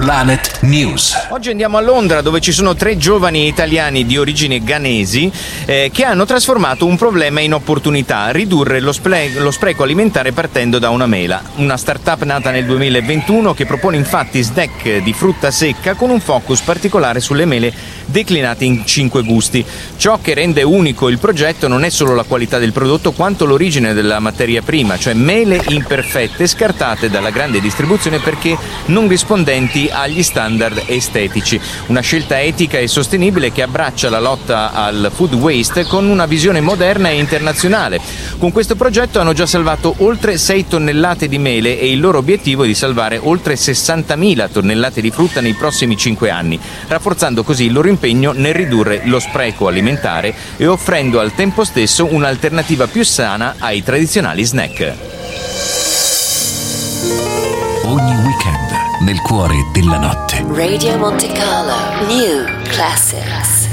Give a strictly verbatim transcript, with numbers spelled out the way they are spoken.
Planet News. Oggi andiamo a Londra, dove ci sono tre giovani italiani di origini ghanesi eh, che hanno trasformato un problema in opportunità: ridurre lo, sple- lo spreco alimentare partendo da una mela. Una startup nata nel duemilaventuno che propone infatti snack di frutta secca con un focus particolare sulle mele declinate in cinque gusti. Ciò che rende unico il progetto non è solo la qualità del prodotto, quanto l'origine della materia prima, cioè mele imperfette scartate dalla grande distribuzione perché non rispondenti agli standard estetici. Una scelta etica e sostenibile che abbraccia la lotta al food waste con una visione moderna e internazionale. Con questo progetto hanno già salvato oltre sei tonnellate di mele e il loro obiettivo è di salvare oltre sessantamila tonnellate di frutta nei prossimi cinque anni, rafforzando così il loro impegno nel ridurre lo spreco alimentare e offrendo al tempo stesso un'alternativa più sana ai tradizionali snack. Ogni weekend nel cuore della notte. Radio Monte Carlo New Classics.